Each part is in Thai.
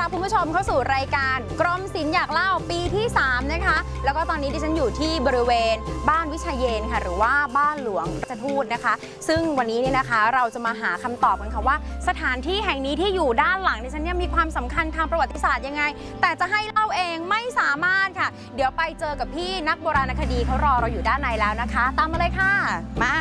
รับคุณผู้ชมเข้าสู่รายการกรมศิลป์อยากเล่าปีที่3นะคะแล้วก็ตอนนี้ดิฉันอยู่ที่บริเวณบ้านวิชัยเยนค่ะหรือว่าบ้านหลวงราชทูตนะคะซึ่งวันนี้เนี่ยนะคะเราจะมาหาคำตอบกันค่ะว่าสถานที่แห่งนี้ที่อยู่ด้านหลังดิฉันเนี่ยมีความสำคัญทางประวัติศาสตร์ยังไงแต่จะให้เล่าเองไม่สามารถค่ะเดี๋ยวไปเจอกับพี่นักโบราณคดีเขารอเราอยู่ด้านในแล้วนะคะตามมาเลยค่ะมา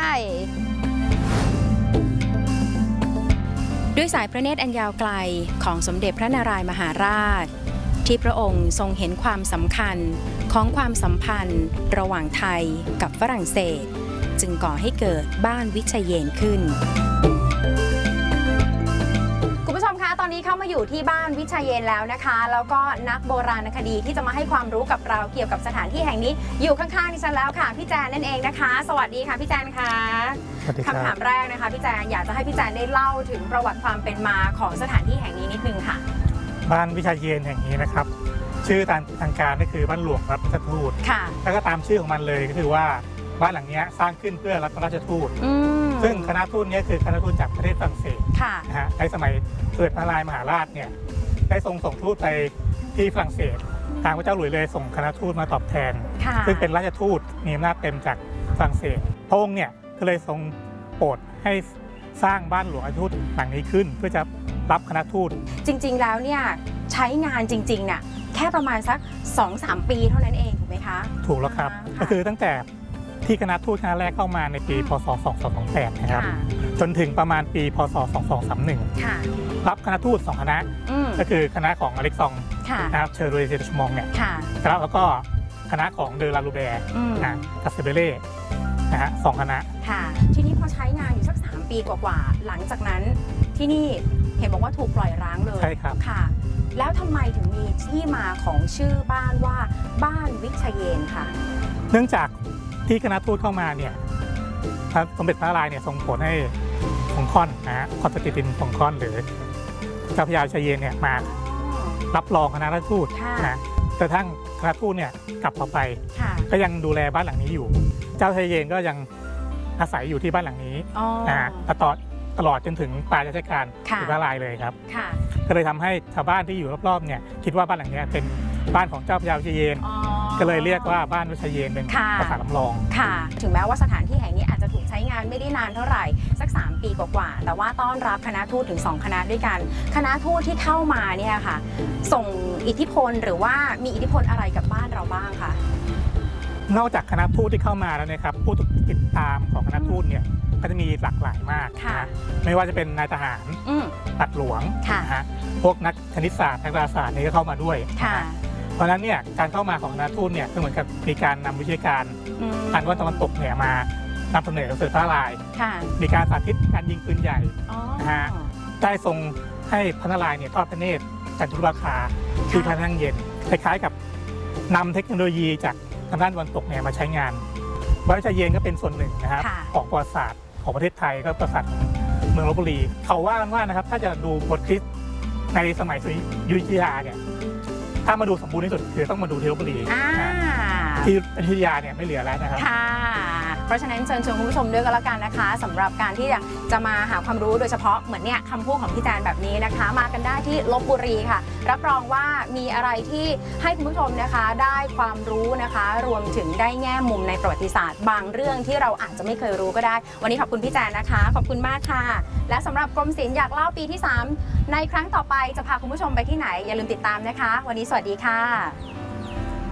ด้วยสายพระเนตรอันยาวไกลของสมเด็จพระนารายมหาราชที่พระองค์ทรงเห็นความสำคัญของความสัมพันธ์ระหว่างไทยกับฝรั่งเศสจึงก่อให้เกิดบ้านวิชัยเยนขึ้นคุณผู้ชมคะตอนนี้เข้ามาอยู่ที่บ้านวิชัยเยนแล้วนะคะแล้วก็นักโบราณคดีที่จะมาให้ความรู้กับเราเกี่ยวกับสถานที่แห่งนี้อยู่ข้างๆดิฉันแล้วค่ะพี่แจนนั่นเองนะคะสวัสดีค่ะพี่แจนค่ะคำถามแรกนะคะพี่แจนอยากจะให้พี่แจนได้เล่าถึงประวัติความเป็นมาของสถานที่แห่งนี้นิดนึงค่ะบ้านวิชัยเยนแห่งนี้นะครับชื่อทางการก็คือบ้านหลวงรับราชทูตแล้วก็ตามชื่อของมันเลยก็คือว่าบ้านหลังนี้สร้างขึ้นเพื่อรับราชทูตซึ่งคณะทูตนี้คือคณะทูตจากประเทศฝรั่งเศสนะฮะในสมัยสมเด็จพระนารายมหาราชเนี่ยได้ส่งทูตไปที่ฝรั่งเศสทางพระเจ้าหลุยส์เลยส่งคณะทูตมาตอบแทนซึ่งเป็นราชทูตมีอำนาจเต็มจากฝรั่งเศสพระองค์เนี่ยก็เลยทรงโปรดให้สร้างบ้านหลวงราชทูตหลังนี้ขึ้นเพื่อจะรับคณะทูตจริงๆแล้วเนี่ยใช้งานจริงๆเนี่ยแค่ประมาณสัก 2-3 ปีเท่านั้นเองถูกไหมคะถูกแล้วครับก็คือตั้งแต่ที่คณะทูตคณะแรกเข้ามาในปีพศ2228นะครับจนถึงประมาณปีพศ2231รับคณะทูต2คณะก็คือคณะของอเล็กซองนะครับเชอร์โรเซชมองเนี่ยแล้วก็คณะของเดอลาลูแบร์กับเซเบเล่นะฮะ2คณะทีนี้พอใช้งานอยู่สัก3 ปีกว่าๆหลังจากนั้นที่นี่เห็นบอกว่าถูกปล่อยร้างเลยใช่ครับค่ะแล้วทำไมถึงมีที่มาของชื่อบ้านว่าบ้านวิชัยเยนค่ะเนื่องจากที่คณะทูตเข้ามาเนี่ยพระสมเด็จพระนารายณ์เนี่ยทรงโปรดให้ฟงค่อนนะฮะคอนสแตนตินฟงค่อนหรือเจ้าพระยาวิชัยเยนเนี่ยมารับรองคณะราชทูตนะแต่ทั้งคณะทูตเนี่ยกลับไปก็ยังดูแลบ้านหลังนี้อยู่เจ้าชายเยนก็ยังอาศัยอยู่ที่บ้านหลังนี้ตลอดจนถึงปลายรัชกาลที่พระนารายณ์เลยครับก็เลยทำให้ชาวบ้านที่อยู่รอบๆเนี่ยคิดว่าบ้านหลังนี้เป็นบ้านของเจ้าพระยาวิชัยเยนก็เลยเรียกว่าบ้านวิชัยเยนเป็นภาษาลำลองค่ะถึงแม้ว่าสถานที่แห่งนี้อาจจะถูกใช้งานไม่ได้นานเท่าไหร่สัก3 ปีกว่าๆแต่ว่าต้อนรับคณะทูตถึง2 คณะด้วยกันคณะทูตที่เข้ามาเนี่ยค่ะส่งอิทธิพลหรือว่ามีอิทธิพลอะไรกับบ้านเราบ้างคะนอกจากคณะทูตที่เข้ามาแล้วนะครับผู้ติดตามของคณะทูตเนี่ยก็จะมีหลากหลายมากนะไม่ว่าจะเป็นนายทหารตัดหลวงนะฮะพวกนักคณิตศาสตร์นักดาราศาสตร์นี่ก็เข้ามาด้วยเพราะฉะนั้นเนี่ยการเข้ามาของคณะทูตเนี่ยก็เหมือนกับมีการนำวิชาการทางตะวันตกเนี่ยมานำเสนอสมเด็จพระนารายณ์มีการสาธิตการยิงปืนใหญ่นะฮะได้ทรงให้พระนารายณ์เนี่ยทอดพระเนตรจันทรุปราคาคือพระนั่งเย็นคล้ายๆกับนำเทคโนโลยีจากทางด้านตะวันตกเนี่ยมาใช้งานวัดวิชัยเยนก็เป็นส่วนหนึ่งนะครับของประวัติศาสตร์ของประเทศไทยก็ประวัติศาสตร์เมืองลพบุรีเขาว่ากันว่านะครับถ้าจะดูบทคริสต์ในสมัยอยุธยาเนี่ยถ้ามาดูสมบูรณ์ที่สุดคือต้องมาดูที่ลพบุรีที่อยุธยาเนี่ยไม่เหลือแล้วนะครับเพราะฉะนั้นเชิญชวนคุณผู้ชมด้วยกันแล้วกันนะคะสำหรับการที่จะมาหาความรู้โดยเฉพาะเหมือนเนี่ยคำพูดของพี่แจนแบบนี้นะคะมากันได้ที่ลพบุรีค่ะรับรองว่ามีอะไรที่ให้คุณผู้ชมนะคะได้ความรู้นะคะรวมถึงได้แง่มุมในประวัติศาสตร์บางเรื่องที่เราอาจจะไม่เคยรู้ก็ได้วันนี้ขอบคุณพี่แจนนะคะขอบคุณมากค่ะและสำหรับกรมศิลป์อยากเล่าปีที่3ในครั้งต่อไปจะพาคุณผู้ชมไปที่ไหนอย่าลืมติดตามนะคะวันนี้สวัสดีค่ะ